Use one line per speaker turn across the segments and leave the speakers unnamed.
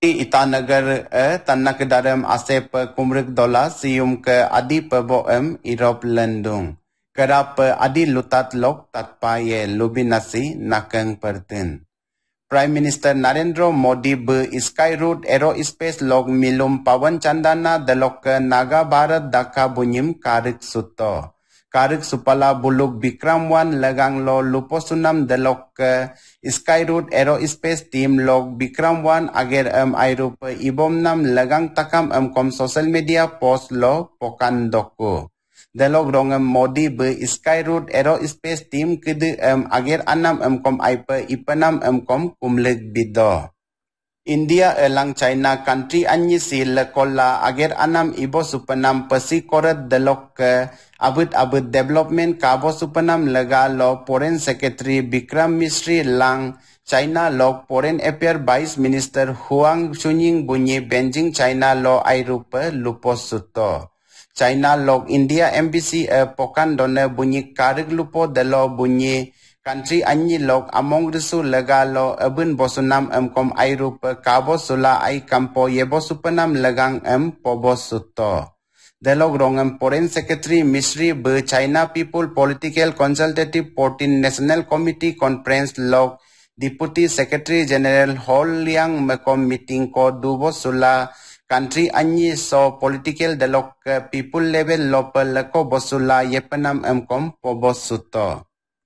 Itanagar tanah kedaram asep kumruk dola sium ke adi peboem irop lendung. Kerap adi lutat lok tatpaye lubinasi nakeng pertin. Prime Minister Narendra Modi be Sky Route Aerospace log milum pawan candana delok ke Naga Bharat Dhaka bunyim karik suto. Karik supala buluk Bikram 1 legang lo luposunam delok ke Sky Route Aerospace team log Bikram 1 ager airup ibom nam legang takam kom social media post lo pokan doko. Delog rongem Modi be Sky Route Aerospace team kede ager anam kom aipe ipenam kom kumleg bido. India elang China country anyi si lekola ager anam ibo supenam pesi koret delok ke abut development kabo supenam lega lo Foreign Secretary Bikram Misri lang China lo Foreign Affairs Vice Minister Huang Chunying bunyi Beijing China lo airupe lupos suto. China log India Embassy pokan done bunyi karik lupo delo bunyi country anyi log among risu lega lo abun bosunam kom airup kabo sula ai kampo yebo supenam legang pobos suto. Delog rongem Foreign Secretary Misri be China People Political Consultative 14 National Committee Conference log Deputy Secretary General Hol Liang mekom meeting ko dubo sula country anyi so political delok people level local leko bosula yepenam kom pobos suto.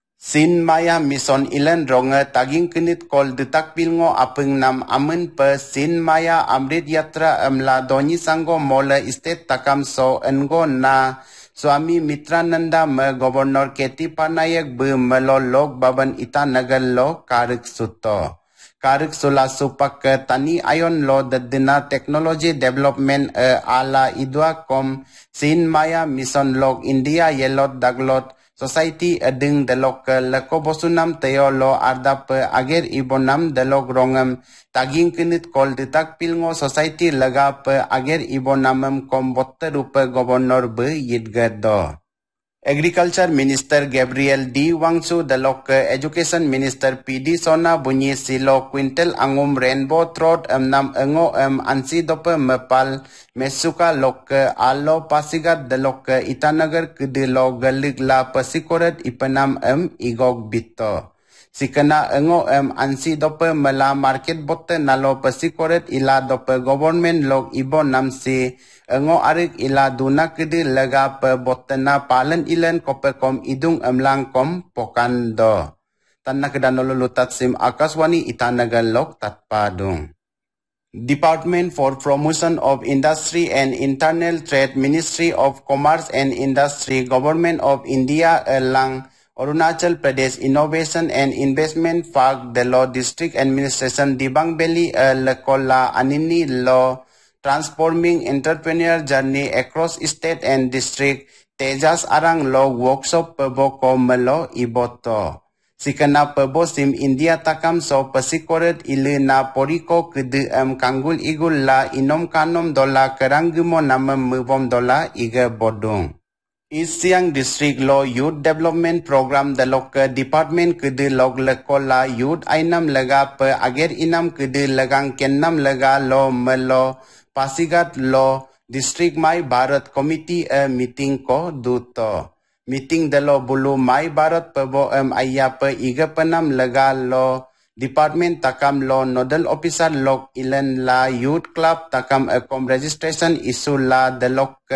Sin Maya Mission Ilan ronge taging kenit kol detak pilngo apeng nam amen pe Sin Maya Amrit Yatra la donyi sanggo mole istet takam so engo na Swami Mitrananda me Governor Keti Panayak be melolog baban Itanagar lo karik suto. Karik sula supak ke tani ayon lo dedina technology development ala idwa kom Sin Maya Mission log India yelot daglot Society ading delok ke leko bosunam teo lo ardap ager ibonam delok rongam taging kenit kol detak pilngo society lega pe ager ibonamem kom botte rupe governor be yidgado. Agriculture Minister Gabriel D. Wangsu delok ke Education Minister P.D. Sona bunyi silo quintal angum rainbow trout nam engo ansi dope mepal mesuka lok ke alo pasigat delok ke Itanagar kede lo galik la pasikoret ipenam igog bito. Sikena engo ansi dope mela market botte nalo pasikoret ila dope government log ibo namsi engo arik ila duna kede lega pe bottena palan ilan kope kom idung lang kom pokan do. Tanna kedanolo lutat sim Akaswani Itanagar lok tatpadung. Department for Promotion of Industry and Internal Trade Ministry of Commerce and Industry Government of India lang Arunachal Pradesh Innovation and Investment Park Delo District Administration Dibang Valley Lekola Anini Law Transforming Entrepreneur Journey Across State and District Tejas Arang Law Workshop Pebo Komelo Iboto. Sikana Pebo Sim India Takam So Pasikoret Ilina Poriko Kede Kanggul Igul La Inom Kanom Dola Keranggumo Nama Mubom Dola Iga Bodong. East Siang District Law Youth Development Program the local department kede log lekola youth ainam lega pe ager inam kede legang kennam lega lo melo pasigat lo district Mai Bharat Committee meeting ko duto. Meeting delo bulu Mai Bharat pebo ayya pe iga penam lega lo department takam lo nodal officer log ilen la youth club takam kom registration isu la delok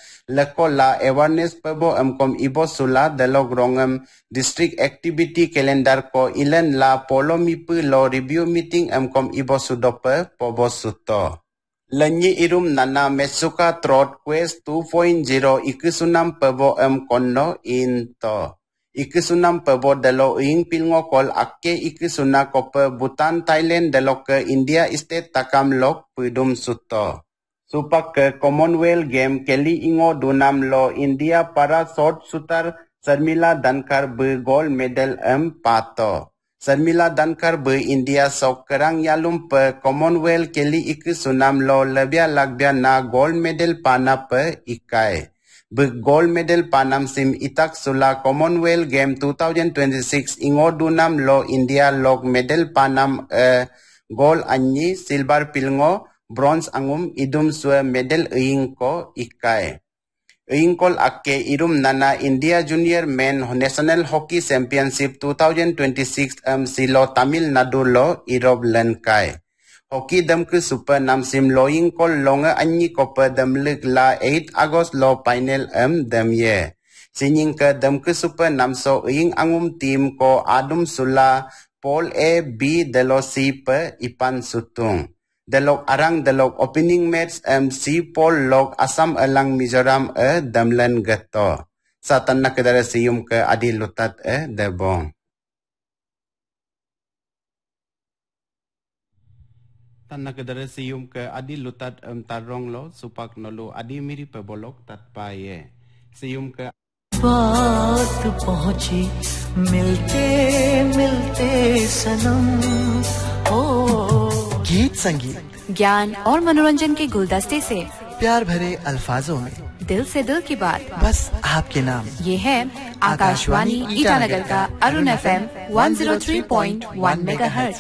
lekola awareness pebo kom ibo sula delog rongem district activity calendar ko ilen la polo mipu lo review meeting kom ibo sudope pobo suto. Lenyi irum nana mesuka trot quest 2.0 ikusunam pebo konno into. Ikusunam pebo delo ing pilngo kol akke ikusuna kope Bhutan Thailand delo ke India state takam lok pudum suto. Supak ke Commonwealth Game Kelly Ingo Dunam Lo India para short shooter Sarmila Dhankar be gold medal pato. Sarmila Dhankar be India sok kerang yalum pe Commonwealth Kelly sunam lo lebya lagbya na gold medal pana pe ikai. Be gold medal panam sim itak sula Commonwealth Game 2026 Ingo Dunam Lo India log medal panam gold anyi, silver pilngo, bronze angum idum sue medal eing ko ikai. Eingkol akke irum nana India Junior Men National Hockey Championship 2026 silo Tamil Nadu lo irob lenkai. Hockey damke super nam sim loing kol longa anyi kopa damlik la 8 August lo final damye. Sinying ke damke super nam so eing angum team ko adum sula Paul A B delo si pe ipan sutung. Delok arang delok opening match si Paul log Assam elang Mizoram damlan gato. Satan na kedara siyum ke adi lutat debong. Tanna kedara siyum ke adi lutat tarong lo supak nolo adi miri pebolok tatpa ye. Siyum ke
बात पहुंची मिलते मिलते सनम ओ
गीत संगीत
ज्ञान और मनोरंजन के गुलदस्ते से
प्यार भरे अल्फाजों में
दिल से दिल की बात
बस आपके नाम।
ये है आकाशवाणी ईटानगर का अरुण FM 103.1 मेगाहर्ट्ज।